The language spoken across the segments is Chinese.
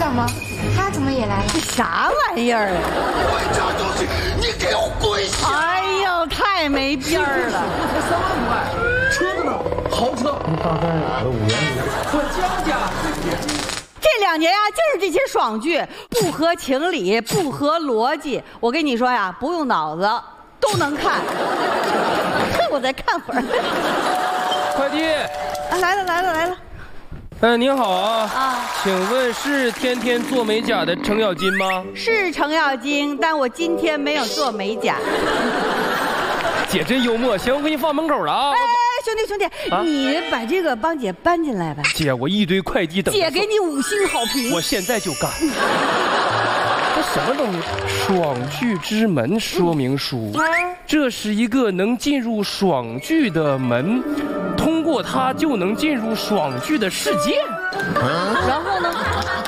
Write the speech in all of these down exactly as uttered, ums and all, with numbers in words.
怎么？他怎么也来了？ 这啥玩意儿啊？ 我这东西，你给我跪下！ 哎呦，太没边儿了！ 才三万块，车子呢？豪车，大概有五元以内。我江家。 这两年呀、啊，就是这些爽剧，不合情理，不合逻辑。我跟你说呀，不用脑子都能看。我再看会儿。 快递。 啊，来了来了来了。 嗯、呃，您好啊。 啊， 请问是天天做美甲的程咬金吗？ 是程咬金，但我今天没有做美甲。 姐真幽默，行，我给你放门口了啊。 哎，兄弟兄弟，啊、你把这个帮姐搬进来吧。 姐，我一堆快递等。 姐给你五星好评。 我现在就干。这什么东西？爽剧之门说明书。嗯、这是一个能进入爽剧的门。通过它就能进入爽剧的世界， 嗯、然后呢？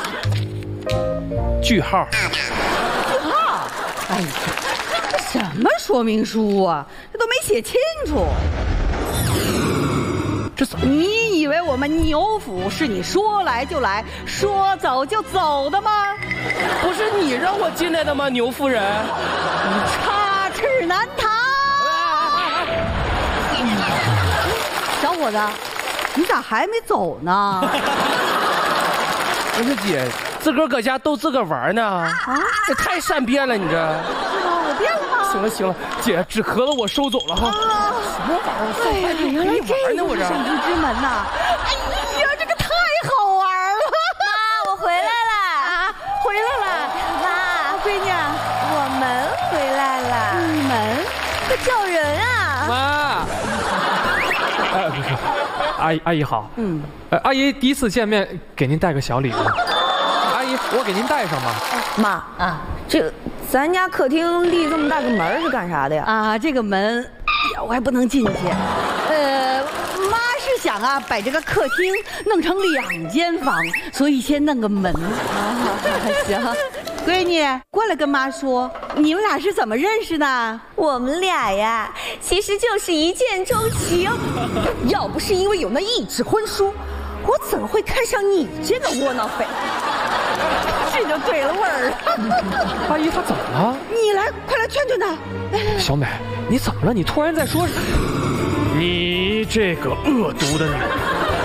句号。 句号？哎呀，这什么说明书啊？这都没写清楚。 这怎么？ 你以为我们牛府是你说来就来、说走就走的吗？ 不是你让我进来的吗，牛夫人？ 你插翅难逃。小伙子，你咋还没走呢？ 不是姐，自个儿搁家逗自个儿玩呢。啊，这太善变了，你这。是吗？我变了吗？ 行了行了，姐，纸壳子我收走了哈。啊、什么玩意儿？送快递原来这呢，我这。 爽剧之门呐！哎呀，这个太好玩了！ 妈，我回来了。 啊，回来了。 妈， 闺女， 我们回来了。 你们？ 快叫人啊！ 妈。 哎，不是，阿姨，阿姨好。嗯，呃，阿姨第一次见面，给您带个小礼物。阿姨，我给您带上吧。 妈啊，这咱家客厅立这么大个门是干啥的呀？ 啊，这个门，我还不能进去。呃，妈是想啊，把这个客厅弄成两间房，所以先弄个门。啊，行。闺女，过来跟妈说，你们俩是怎么认识的？ 我们俩呀，其实就是一见钟情。要不是因为有那一纸婚书，我怎么会看上你这个窝囊废？ 这就对了味儿了。 阿姨，她怎么了？ 你来，快来劝劝她。 小美，你怎么了？你突然在说什么？你这个恶毒的女人！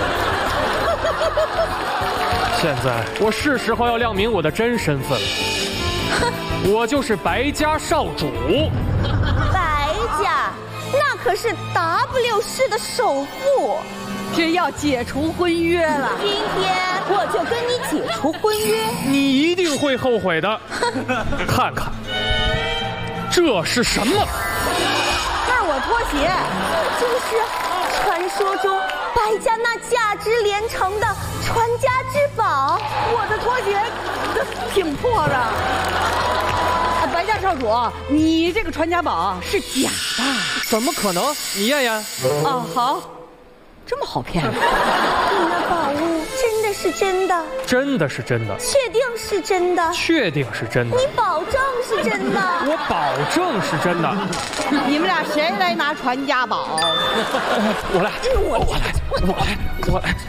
现在我是时候要亮明我的真身份了，我就是白家少主。 白家，那可是 W 市的首富， 这要解除婚约了。 今天我就跟你解除婚约， 你一定会后悔的。看看，这是什么？ 这是我拖鞋， 这就是传说中白家那价值连城的传家之宝。 我的拖鞋挺破的。白家少主，你这个传家宝是假的。 怎么可能？你验验。 哦，好，这么好骗。 你那宝物真的是真的？ 真的是真的。 确定是真的？ 确定是真的。 你保证是真的？ 我保证是真的。 你们俩谁来拿传家宝？ 我来，我我来，我来，我来。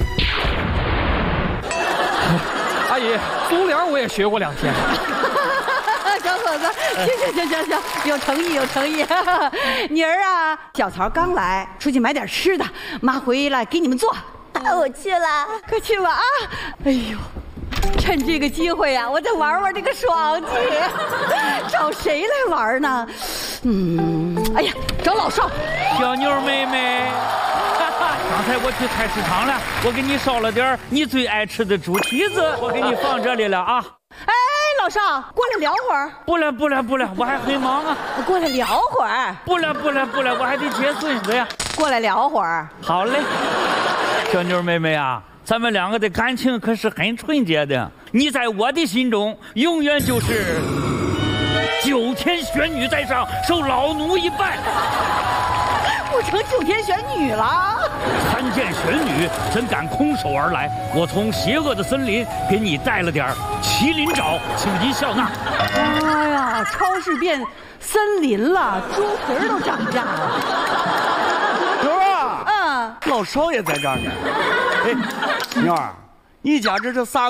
阿姨，足疗我也学过两天。 小伙子，行行行行行，有诚意有诚意。妮儿啊，小曹刚来，出去买点吃的，妈回来给你们做。 啊、我去了， 快去吧啊！哎呦，趁这个机会啊，我再玩玩这个爽剧。找谁来玩呢？嗯，哎呀，找老邵。 小妞妹妹，刚才我去菜市场了，我给你烧了点你最爱吃的猪蹄子，我给你放这里了啊。 哎，老邵，过来聊会儿。 不了不了不了，我还很忙啊。 过来聊会儿。 不了不了不了，我还得接孙子呀。 过来聊会儿。 好嘞，小妞妹妹啊，咱们两个的感情可是很纯洁的，你在我的心中永远就是九天玄女在上，受老奴一拜。 我成九天玄女了。 参见玄女，怎敢空手而来？我从邪恶的森林给你带了点麒麟爪，请您笑纳。 哎呀，超市变森林了，猪皮都涨价了。 妞儿， 嗯， 老少爷在这儿呢。哎，妞儿，你家这是啥